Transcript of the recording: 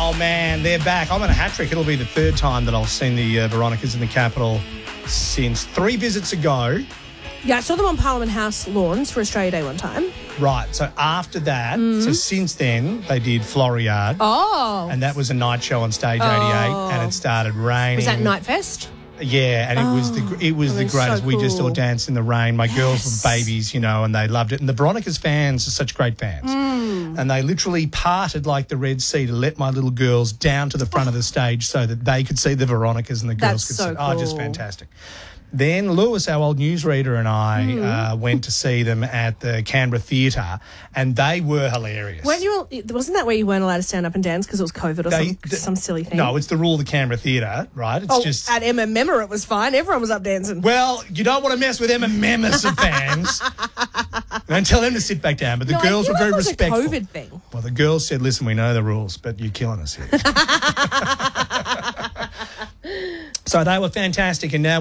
Oh, man, they're back. I'm on a hat-trick. It'll be the third time that I've seen the Veronicas in the capital since 3 visits ago. Yeah, I saw them on Parliament House lawns for Australia Day one time. Right, so after that, so since then, they did Floriade. Oh. And that was a night show on Stage 88, and it started raining. Was that Night Fest? Yeah, and it was the greatest. So We just all cool. danced in the rain. My girls were babies, and they loved it. And the Veronicas fans are such great fans. And they literally parted like the Red Sea to let my little girls down to the front of the stage so that they could see the Veronicas and the girls That's could so see. Oh, just cool. fantastic. Then Lewis, our old newsreader, and I went to see them at the Canberra Theatre, and they were hilarious. Wasn't that where you weren't allowed to stand up and dance because it was COVID or some silly thing? No, it's the rule of the Canberra Theatre, right? It's just at Emma Memmer it was fine. Everyone was up dancing. Well, you don't want to mess with Emma Memmer's fans. Don't tell them to sit back down. But the girls were very respectful. It was a COVID thing. Well, the girls said, listen, we know the rules, but you're killing us here. So they were fantastic. And now